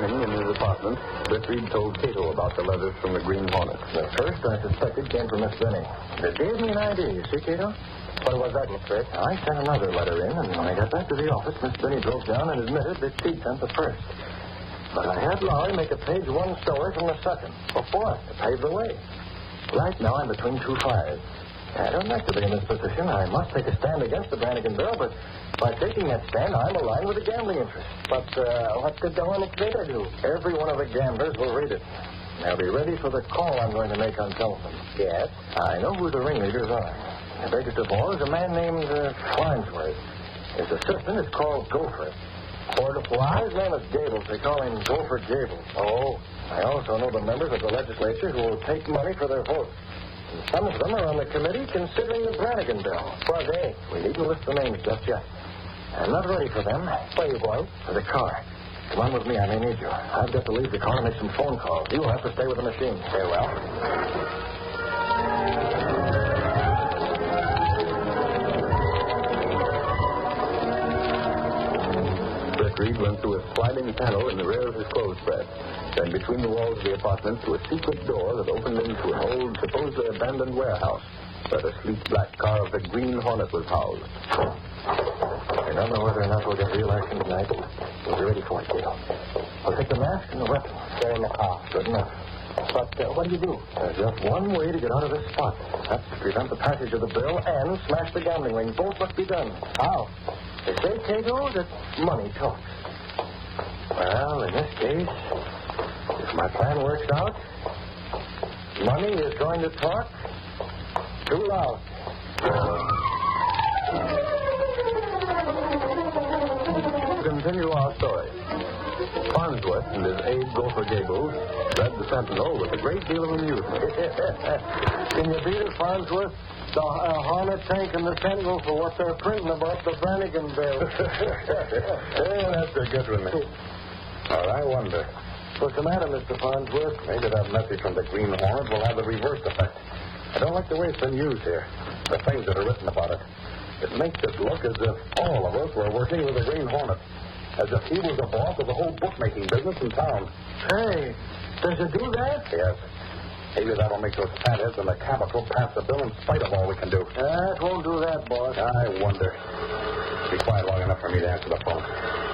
evening in his apartment, Britt Reed told Cato about the letters from the Green Hornet. The first I suspected came from Miss Benny. It gave me an idea, you see, Cato? What was that, Miss Britt? I sent another letter in, and when I got back to the office, Miss Benny broke down and admitted that she sent the first. But I had Lowry make a page one story from the second. Before, to pave the way. Right now, I'm between two fires. I don't like to be in this position. I must take a stand against the Brannigan bill, but by taking that stand, I'm aligned with the gambling interest. But what did the Hornet Trader do? Every one of the gamblers will read it. They'll be ready for the call I'm going to make on telephone. Yes? I know who the ringleaders are. The biggest of all is a man named Farnsworth. His assistant is called Gopher. His name is Gables. They call him Gopher Gables. Oh. I also know the members of the legislature who will take money for their votes. And some of them are on the committee considering the Brannigan bill. Who are they? We needn't list the names just yet. I'm not ready for them. Where are you going? For the car. Come on with me. I may need you. I've got to leave the car and make some phone calls. You'll have to stay with the machine. Very well. Britt Reed went through a sliding panel in the rear of his clothes press. Then between the walls of the apartment to a secret door that opened into an old, supposedly abandoned warehouse where the sleek black car of the Green Hornet was housed. I don't know whether or not we'll get real action tonight. We'll be ready for it, Cato. I'll take the mask and the weapon. They're in the car. Good enough. But what do you do? There's just one way to get out of this spot. That's to prevent the passage of the bill and smash the gambling ring. Both must be done. How? They say, Cato, that money talks. Well, in this case, if my plan works out, money is going to talk too loud. To continue our story, Farnsworth and his aide Gopher Gables read the Sentinel with a great deal of amusement. Can you beat it, Farnsworth? The Hornet tank and the Sentinel for what they're printing about the Brannigan bill. Yeah, that's a good one. Well, I wonder. What's the matter, Mr. Farnsworth? Maybe that message from the Green Hornet will have the reverse effect. I don't like the way it's been used here. The things that are written about it. It makes it look as if all of us were working with the Green Hornet. As if he was the boss of the whole bookmaking business in town. Hey, does it do that? Yes. Maybe that'll make those fatheads in the Capitol pass the bill in spite of all we can do. It won't do that, boss. I wonder. Be quiet long enough for me to answer the phone.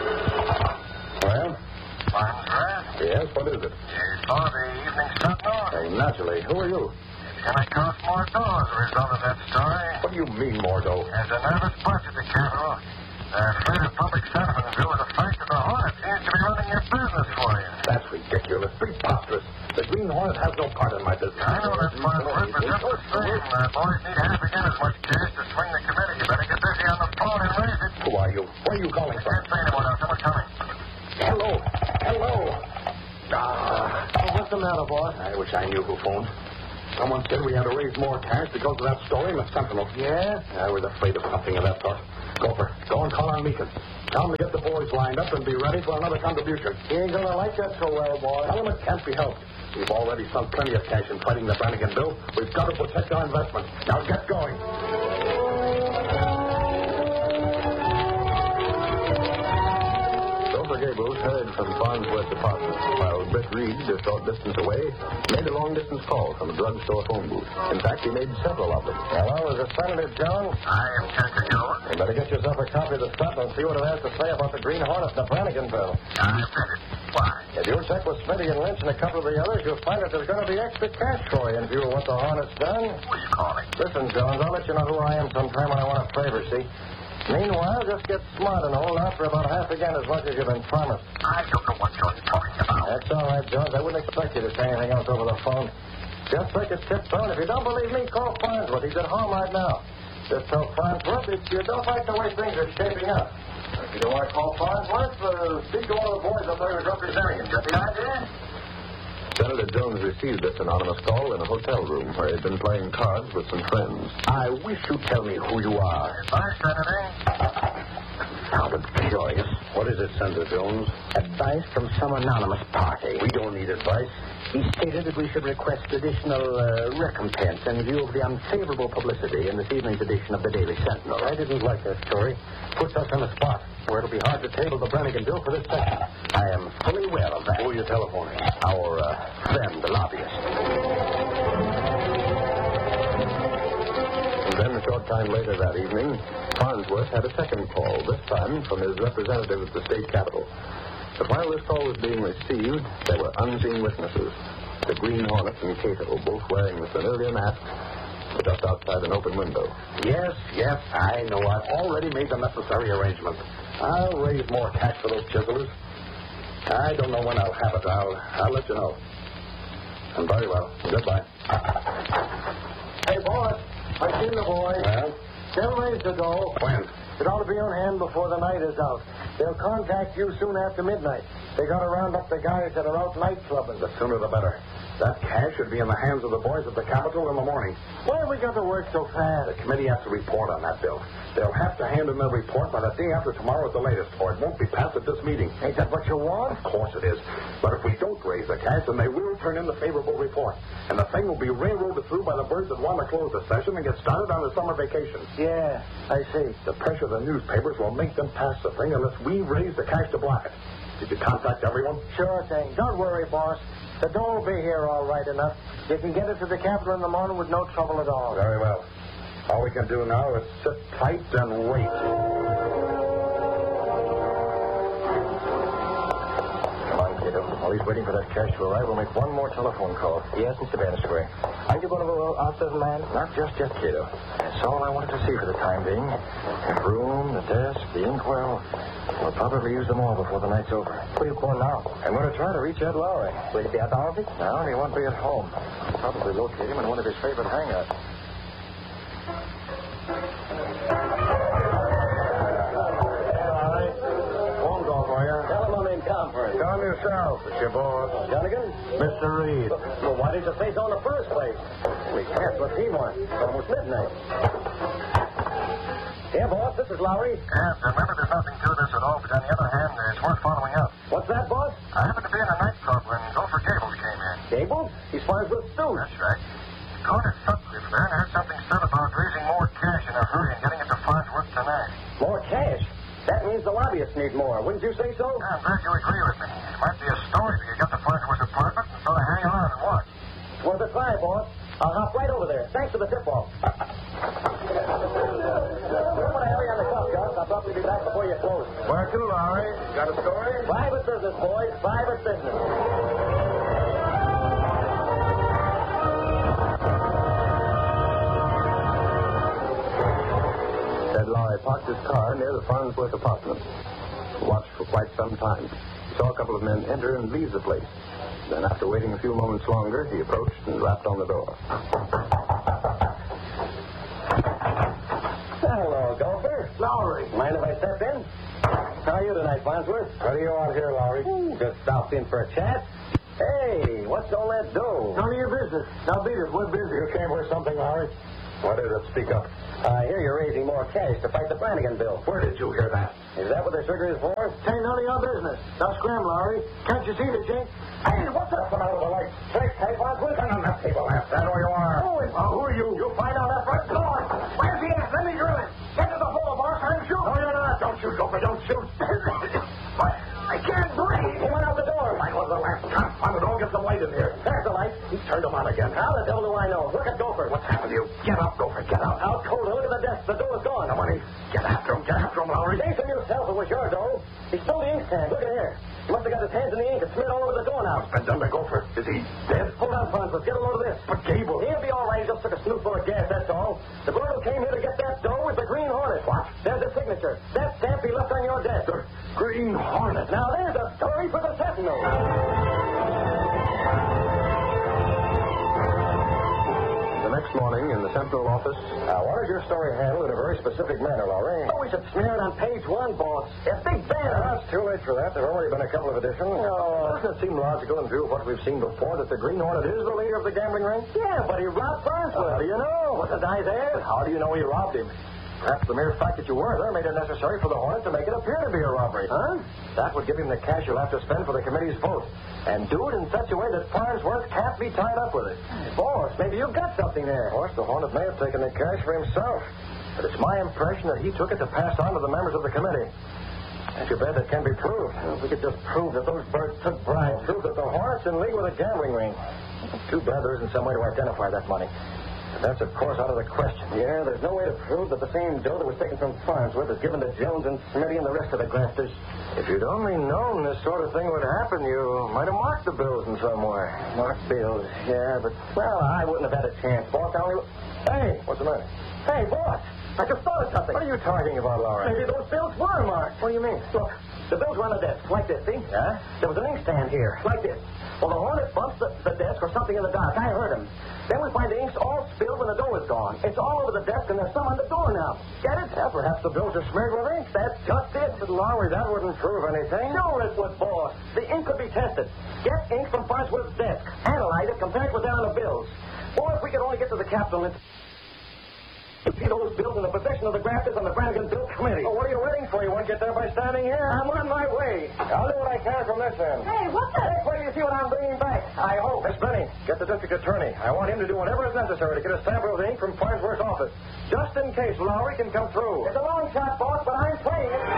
Well? Farnsworth? Yes, what is it? You saw the Evening Sentinel? Hey, naturally. Who are you? It's going to cost more dough as a result of that story. What do you mean, Mordo? There's a nervous bunch at the Capitol. They're afraid of public sentiment due to the fact that the Hornet seems to be running your business for you. That's ridiculous. Preposterous. The Green Hornet has no part in my business. I know that, Farnsworth, but just the same, boys need half again as much cash to swing the committee. You better get busy on the phone and raise it. Who are you? Where are you calling from? Can't say anymore now. Someone's coming. Hello. Hello. What's the matter, boss? I wish I knew who phoned. Someone said we had to raise more cash because of that story in the Sentinel. Yeah? I was afraid of something of that sort. Gopher, go and call on Meekin. Tell him to get the boys lined up and be ready for another contribution. He ain't gonna like that so well, boss. Tell him it can't be helped. We've already sunk plenty of cash in fighting the Brannigan bill. We've got to protect our investment. Now get going. Gopher Gables hurried from Farnsworth's apartment, while Britt Reed, a short distance away, made a long-distance call from a drugstore phone booth. In fact, he made several of them. Hello, is it Senator Jones? I am Chester Jones. You better get yourself a copy of the Sentinel and see what it has to say about the Green Hornet and the Brannigan bill. I read it. Why? If you'll check with Smitty and Lynch and a couple of the others, you'll find that there's going to be extra cash for you in view of what the Hornet's done. Who are you calling? Listen, Jones, I'll let you know who I am sometime when I want a favor, see? Meanwhile, just get smart and hold out for about half again as much as you've been promised. I don't know what you're talking about. That's all right, Jones. I wouldn't expect you to say anything else over the phone. Just take a tiptoe, and if you don't believe me, call Farnsworth. He's at home right now. Just tell Farnsworth that you don't like the way things are shaping up. If you don't want to call Farnsworth, speak to one of the boys up there who's representing him. Get the idea? Senator Jones received this anonymous call in a hotel room where he'd been playing cards with some friends. I wish you'd tell me who you are. Bye, Senator. Now, curious. What is it, Senator Jones? Advice from some anonymous party. We don't need advice. He stated that we should request additional recompense in view of the unfavorable publicity in this evening's edition of the Daily Sentinel. I didn't like that story. Puts us in a spot where it'll be hard to table the Brannigan bill for this section. I am fully aware of that. Who are you telephoning? Our friend, the lobbyist. And then a short time later that evening, Farnsworth had a second call, this time from his representative at the state capitol. But while this call was being received, there were unseen witnesses. The Green Hornet and Cato, both wearing the familiar masks, were just outside an open window. Yes, I know. I've already made the necessary arrangements. I'll raise more cash for those chiselers. I don't know when I'll have it. I'll let you know. And very well. Goodbye. Hey, boss. I've seen the boys. Well? They'll raise the dough. When? It ought to be on hand before the night is out. They'll contact you soon after midnight. They got to round up the guys that are out night clubbing. The sooner the better. That cash should be in the hands of the boys at the Capitol in the morning. Why have we got to work so fast? The committee has to report on that bill. They'll have to hand in their report by the day after tomorrow at the latest, or it won't be passed at this meeting. Ain't that what you want? Of course it is. But if we don't raise the cash, then they will turn in the favorable report. And the thing will be railroaded through by the birds that want to close the session and get started on their summer vacations. Yeah, I see. The pressure of the newspapers will make them pass the thing unless we raise the cash to block it. Did you contact everyone? Sure thing. Don't worry, boss. The dough will be here all right enough. You can get it to the Capitol in the morning with no trouble at all. Very well. All we can do now is sit tight and wait. Come on, kiddo. While he's waiting for that cash to arrive, we'll make one more telephone call. Yes, Mr. Bannister. Aren't you going to go out to the land? Not just yet, kiddo. That's all I wanted to see for the time being. The room, the desk, the inkwell. We'll probably use them all before the night's over. What are you going now? I'm going to try to reach Ed Lowry. Will he be at the office? No, he won't be at home. I'll probably locate him in one of his favorite hangouts. Phone call for you. Tell him I'm in conference. Call yourself. It's your boss. Dunnigan? Mr. Reed. Well, why did you say so in the first place? We can't. What's he want? It's almost midnight. Yeah, boss, this is Lowry. And remember, there's nothing to this at all, but on the other hand, it's worth following up. What's that, boss? I happened to be in a nightclub when Gopher Gables came in. Gables? He's Farnsworth's steward. That's right. He caught it suddenly from there and heard something said about raising more cash in a hurry and getting it to Farnsworth tonight. More cash? That means the lobbyists need more. Wouldn't you say so? Yeah, I'm glad you agree with me. It might be a story that you got to Farnsworth's apartment, and so hang on and watch. It's worth a try, boss. I'll hop right over there. Thanks for the tip-off. We're going to hurry on the cuff, Gus. I'll probably be back before you close. Where to, Lowry? Got a story? Private business, boys. Private business. Ed Lowry parked his car near the Farnsworth apartment. Watched for quite some time. He saw a couple of men enter and leave the place. Then, after waiting a few moments longer, he approached and rapped on the door. Hello, Gopher. Lowry. Mind if I step in? How are you tonight, Farnsworth? What are you out here, Lowry? Just stopped in for a chat. Hey, what's all that dough? None of your business. Now, beat it. We're busy. You came for something, Lowry? What is it? Speak up. I hear you're raising more cash to fight the Brannigan bill. Where did you hear that? Is that what the sugar is for? Ain't none of your business. Now scram, Lowry. Can't you see the jink? Hey, what's that from out of the light? Hey, Farnsworth. Turn on that table lamp. That's where you are. Who are you? You'll find out after it's gone. Where's he at? Let me drill him. Get to the hole, boss. I'm shooting. No, you're not. Don't shoot, Gopher. Don't shoot. I can't breathe. He went out the door. Mine was the last time. I'm going to get some light in here. There's the light. He turned them on again. How the devil do I know? Look at Gopher. What's happened to you? Get up, Gopher. Get up. Out cold. Look at the desk. The door is gone. Come on in. Get after him. Get after him, Lowry. Jason yourself. It was your dough. He stole the inkstand. Look at here. He must have got his hands in the ink and smeared all over the door now. What's been done to Gopher? Is he dead? Hold on, Farnsworth. Get a load of this. But Gable. He'll be all right. He just took a snootful of gas, that's all. The bird who came here to get that dough is the Green Hornet. What? There's a signature. That stamp he left on your desk. The Green Hornet. Now, there's a story for the Sentinel. The next morning, in the Sentinel office, What is your story handled in a very specific manner, Lowry? Oh, we should smear it on page 1, boss. A big banner. it's too late for that. There have already been a couple of editions. Doesn't it seem logical in view of what we've seen before that the Green Hornet is the leader of the gambling ring? Yeah, but he robbed Farnsworth. How do you know? What's the guy's ass? How do you know he robbed him? Perhaps the mere fact that you were there made it necessary for the Hornet to make it appear to be a robbery. Huh? That would give him the cash you'll have to spend for the committee's vote. And do it in such a way that Farnsworth can't be tied up with it. Boss, maybe you've got something there. Of course, the Hornet may have taken the cash for himself. But it's my impression that he took it to pass on to the members of the committee. Too bad that can't be proved. Well, if we could just prove that those birds took bribes. Prove that the Hornet's in league with a gambling ring. Too bad there isn't some way to identify that money. And that's, of course, out of the question. Yeah, there's no way to prove that the same dough that was taken from Farnsworth is given to Jones and Smitty and the rest of the grafters. If you'd only known this sort of thing would happen, you might have marked the bills in somewhere. Mark bills, yeah, but, well, I wouldn't have had a chance, boss. Hey! What's the matter? Hey, boss! I just thought of something. What are you talking about, Lowry? Maybe those bills were marked. What do you mean? Look, the bills were on the desk, like this, see? Yeah? There was an inkstand here, like this. Well, the Hornet bumps the desk or something in the dark. I heard him. Then we find the ink's all spilled when the dough is gone. It's all over the desk, and there's some on the door now. Get it? Yeah, perhaps the bills are smeared with ink. That's just it. But, Lowry, that wouldn't prove anything. Sure it would, boss. The ink could be tested. Get ink from Farnsworth's desk. Analyze it, compare it with that on the bills. Or if we could only get to the Capitol and see those bills in the possession of the grafters on the Brannigan Bill Committee. Well, what are you waiting for? You won't get there by standing here? I'm on my way. I'll do what I can from this end. Hey, what's that? Wait till you see what I'm bringing back. I hope. Miss Benny, get the district attorney. I want him to do whatever is necessary to get a sample of the ink from Farnsworth's office, just in case Lowry can come through. It's a long shot, boss, but I'm playing it.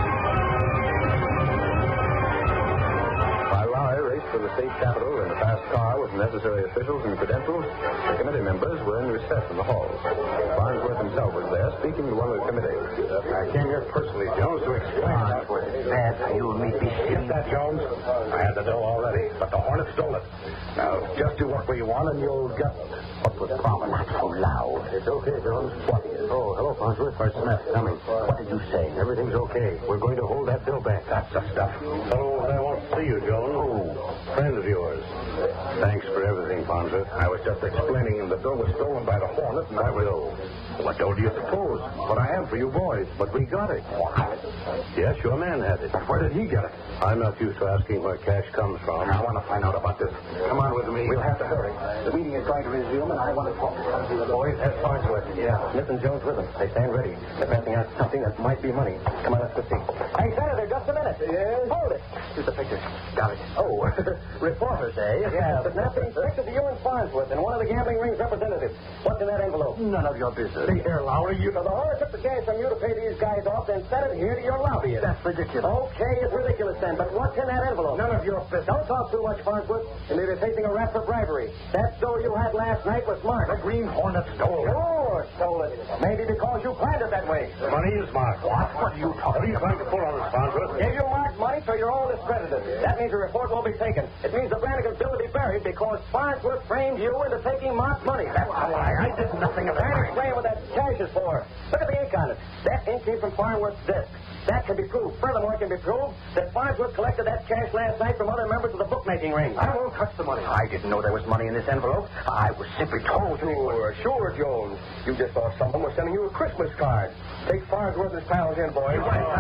While Lowry raced for the state capitol in a fast car with necessary officials and credentials, the committee members were in recess in the halls. Farnsworth himself was there, speaking to one of the committee. I came here personally, Jones, to explain that. That's how you and me be Get that, Jones? I had the dough already, but the Hornet stole it. Now, just do what we want, and you'll get what was promised. Not so loud. It's okay, Jones. What is? Oh, hello, Farnsworth. Where's Smith? Coming. What did you say? Everything's okay. We're going to hold that bill back. That's the stuff. So, I won't see you, Jones. Oh. Friend of yours. Thanks for everything, Farnsworth. I was just explaining him the dough was stolen by the Hornet, and I will. What dough do you suppose? What I have for you boys. But we got it. What? Yes, your man had it. But where did he get it? I'm not used to asking where cash comes from. I want to find out about this. Come on with me. We'll have to hurry. The meeting is going to resume, and I want to talk to some of the Boys, that's Farnsworth. Yeah, Smith and Jones with them. They stand ready. They're passing out something that might be money. Come on, let's go see. Hey, Senator, just a minute. Yes? Hold it. Here's the picture. Got it. Oh, reporters, eh? Yeah, but now being directed to you and Farnsworth and one of the gambling ring's representatives. What's in that envelope? None of your business. See here, Lowry, you know the Hornet took the cash from you to pay these guys off, then sent it here to your lobbyist. That's ridiculous. Okay, it's ridiculous then, but what's in that envelope? None of your business. Don't talk too much, Farnsworth. You may be facing a rap for bribery. That dough you had last night was marked. The Green Hornet stole it. Sure, stole it. Maybe because you planned it that way. The money is marked. What? What are you What are you trying to pull on us, Farnsworth? Gave you marked money, so you're all discredited. That means the report won't be taken. It means the Brannigan bill will be buried because Farnsworth framed you into taking marked money. That's a lie. I did nothing of the Can't kind. explain what that cash is for. Look at the ink on it. That ink came from Farnsworth's desk. That can be proved. Furthermore, it can be proved that Farnsworth collected that cash last night from other members of the bookmaking ring. I won't touch the money. I didn't know there was money in this envelope. I was simply told to. Sure, Jones. You just thought someone was sending you a Christmas card. Take Farnsworth and his pals in, boys.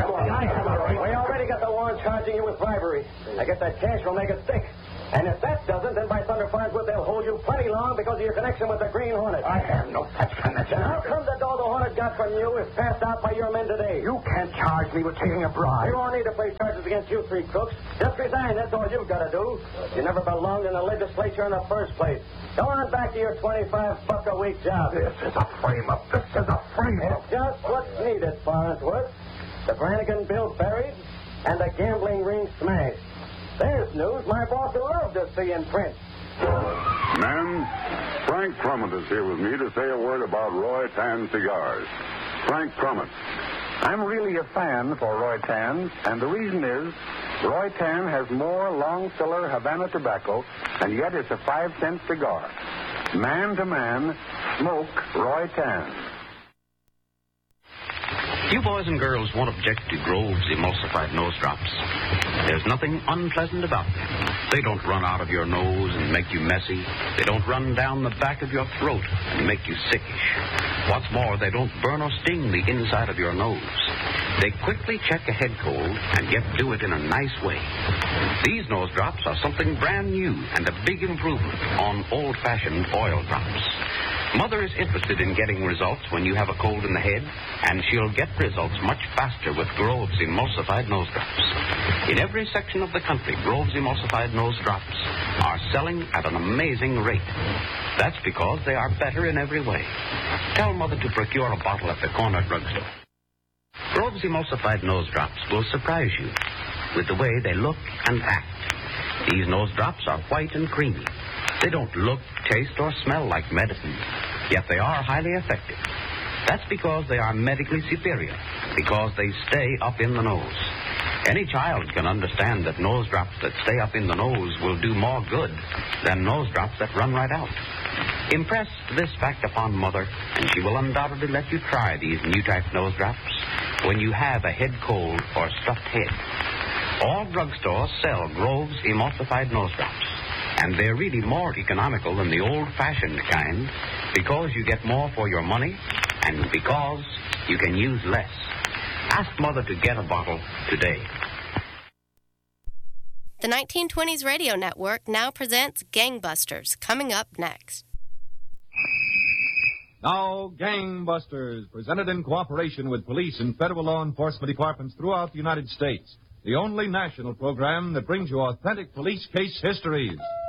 I have a right. We already got the warrant charging you with bribery. I guess that cash will make it stick. And if that doesn't, then by thunder, Farnsworth, they'll hold you plenty long because of your connection with the Green Hornet. I have no such connection. Then how come the dough the Hornet got from you is passed out by your men today? You can't charge me with taking a bribe. You won't need to place charges against you three crooks. Just resign, that's all you've got to do. You never belonged in the legislature in the first place. Go on back to your $25-a-week job. This is a frame-up. This is a frame-up. It's just what's needed, Farnsworth. The Brannigan bill buried and the gambling ring smashed. There's news my boss will love to see in print. Men, Frank Crummett is here with me to say a word about Roy Tan cigars. Frank Crummett. I'm really a fan for Roy Tan, and the reason is Roy Tan has more long filler Havana tobacco, and yet it's a 5-cent cigar. Man to man, smoke Roy Tan. You boys and girls won't object to Grove's emulsified nose drops. There's nothing unpleasant about them. They don't run out of your nose and make you messy. They don't run down the back of your throat and make you sickish. What's more, they don't burn or sting the inside of your nose. They quickly check a head cold and yet do it in a nice way. These nose drops are something brand new and a big improvement on old-fashioned oil drops. Mother is interested in getting results when you have a cold in the head, and she'll get results much faster with Grove's Emulsified Nose Drops. In every section of the country, Grove's Emulsified Nose Drops are selling at an amazing rate. That's because they are better in every way. Tell Mother to procure a bottle at the corner drugstore. Grove's Emulsified Nose Drops will surprise you with the way they look and act. These nose drops are white and creamy. They don't look, taste, or smell like medicine, yet they are highly effective. That's because they are medically superior, because they stay up in the nose. Any child can understand that nose drops that stay up in the nose will do more good than nose drops that run right out. Impress this fact upon Mother, and she will undoubtedly let you try these new type nose drops when you have a head cold or stuffed head. All drugstores sell Grove's Emulsified Nose Drops, and they're really more economical than the old-fashioned kind because you get more for your money and because you can use less. Ask Mother to get a bottle today. The 1920s Radio Network now presents Gangbusters, coming up next. Now, Gangbusters, presented in cooperation with police and federal law enforcement departments throughout the United States. The only national program that brings you authentic police case histories.